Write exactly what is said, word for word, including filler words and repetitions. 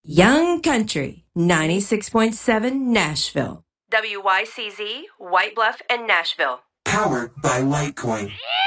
Young Country, ninety-six point seven Nashville. W Y C Z, White Bluff, and Nashville. Powered by Litecoin.